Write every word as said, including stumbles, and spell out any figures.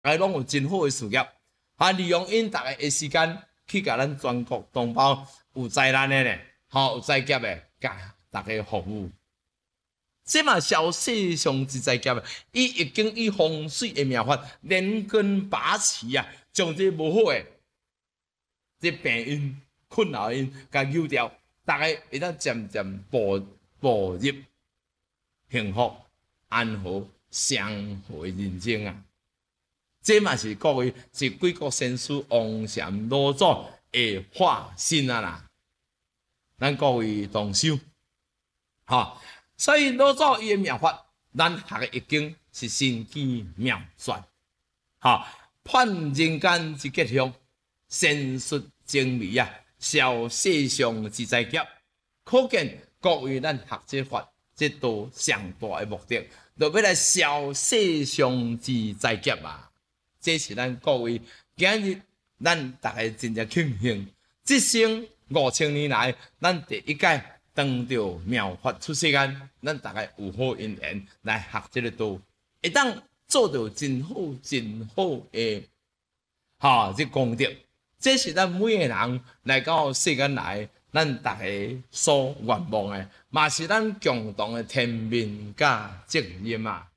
大家拢有真好诶事业，啊，利用因大家诶时间去甲咱全国同胞有灾难诶咧，吼、有灾劫诶，甲大家服务。这嘛小世上之灾劫诶，伊已经以风水诶妙法连根拔起啊，将这无好诶这病因、困扰因甲扭掉，大家会当渐渐步步入幸福、安和、祥和诶人生啊！这嘛是各位是贵国先师王禅老祖的化身啊啦，咱各位同修，哈，所以老祖伊的妙法，咱学的已经是神机妙算，哈，判人间之吉凶，善术精微啊，消世上之灾劫，可见各位咱学这法，这都上大的目的，就要来消世上之灾劫啊！这是咱各位今日咱大家真正庆幸，这生五千年来，咱第一届当着妙法出世间，咱大家有好因缘来学这个道，会当做到真好真好的哈这功德。这是咱每个人来到世间来，咱大家所愿望的，嘛是咱共同的天命甲责任啊！